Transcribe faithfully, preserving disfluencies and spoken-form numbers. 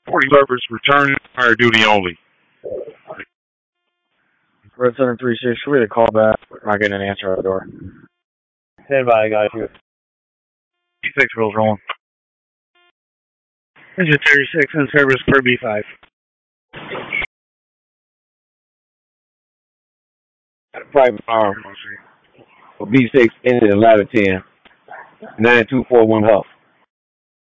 forty service, return fire duty only. Red seven three six, should we get a call back? We're not getting an answer at the door. Stand by, got you. Six wheels rolling. Engine thirty-six in service for B five. Private arm. B six, engine ladder ten. nine two four one Huff.